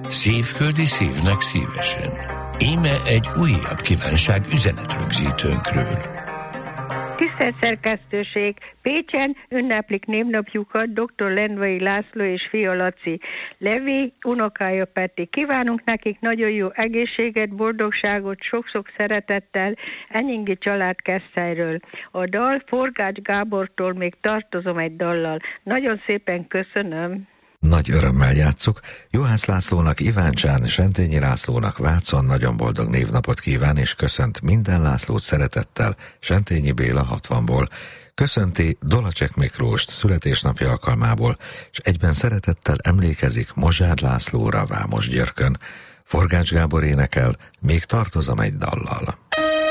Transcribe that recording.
Szívföldi szívnek szívesen. Íme egy újabb kívánság üzenetrögzítőnkről. Tisztelt szerkesztőség! Pécsen ünneplik névnapjukat dr. Lendvai László és fia Laci. Levi, unokája Peti. Kívánunk nekik nagyon jó egészséget, boldogságot, sok-sok szeretettel Enyingi család Keszthelyről. A dal Forgács Gábortól Még tartozom egy dallal. Nagyon szépen köszönöm. Nagy örömmel játsszuk. Juhász Lászlónak, Iváncsán, Sentényi Lászlónak Vácon nagyon boldog névnapot kíván, és köszönt minden Lászlót szeretettel Sentényi Béla 60-ból. Köszönti Dolacsek Miklóst születésnapja alkalmából, és egyben szeretettel emlékezik Mozsár Lászlóra Vámosgyörkön. Forgács Gábor énekel Még tartozom egy dallal.